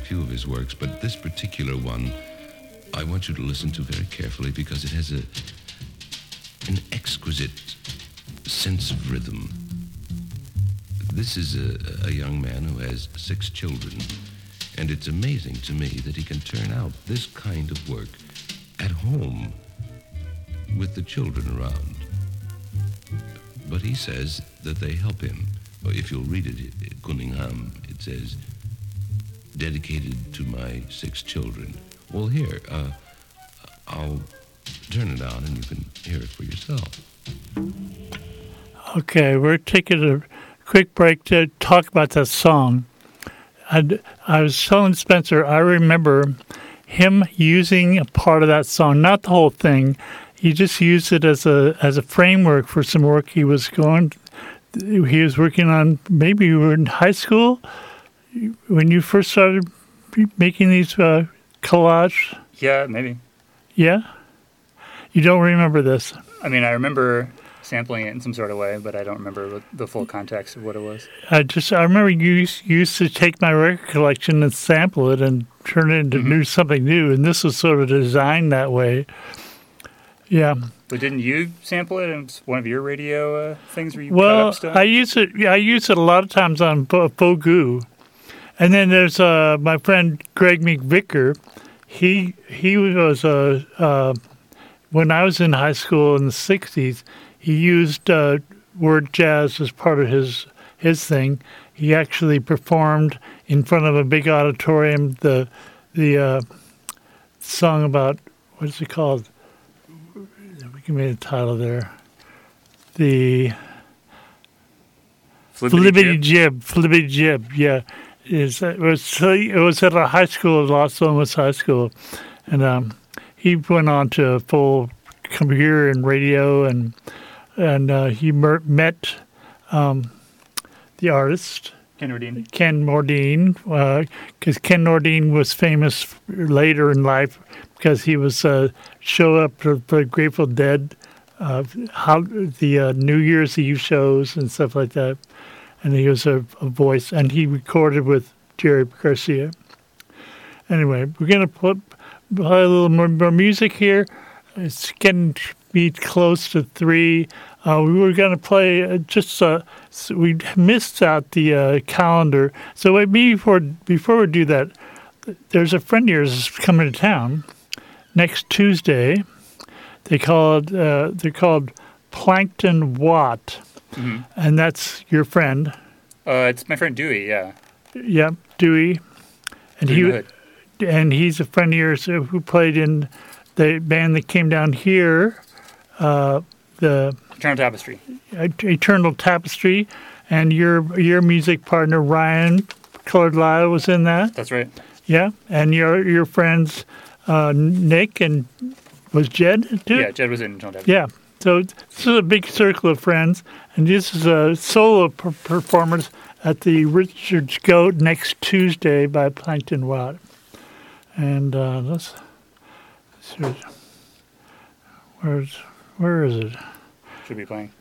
few of his works, but this particular one I want you to listen to very carefully because it has an exquisite sense of rhythm. This is a young man who has 6 children, and it's amazing to me that he can turn out this kind of work at home with the children around. But he says that they help him. Well, if you'll read it, Cunningham, it says, dedicated to my 6 children. Well, here, I'll turn it on and you can hear it for yourself. Okay, we're taking a quick break to talk about that song. I was telling Spencer, I remember him using a part of that song, not the whole thing. He just used it as a framework for some work he was working on. Maybe you were in high school when you first started making these collage. Yeah, maybe. Yeah? You don't remember this? I mean, I remember sampling it in some sort of way, but I don't remember the full context of what it was. I remember you used to take my record collection and sample it and turn it into something new, and this was sort of designed that way. Yeah. But didn't you sample it in one of your radio things where you cut up stuff? I use it. Yeah, I use it a lot of times on Fogu. And then there's my friend Greg McVicker. He was when I was in high school in the 60s, he used word jazz as part of his thing. He actually performed in front of a big auditorium the song about, what is it called? We can make a title there. The Flippity Jib, yeah. It was at a high school, Los Alamos High School, and he went on to full computer and radio, and he met the artist Ken Nordine, because Ken Nordine was famous later in life because he was show up for the Grateful Dead, the New Year's Eve shows and stuff like that. And he was a voice, and he recorded with Jerry Garcia. Anyway, we're going to play a little more music here. It's getting to be close to 3. We were going to play we missed out the calendar. So maybe before we do that, there's a friend of yours coming to town next Tuesday. They're called Plankton Watt. Mm-hmm. And that's your friend. It's my friend Dewey, yeah. Yeah, Dewey. And he's a friend of yours who played in the band that came down here, the Eternal Tapestry. Eternal Tapestry, and your music partner Ryan Colored Lila was in that. That's right. Yeah, and your friends Nick and was Jed too? Yeah, Jed was in Eternal Tapestry. Yeah. So this is a big circle of friends, and this is a solo performance at the Richard's Goat next Tuesday by Plankton Watt. And let's see, where is it? Should be playing.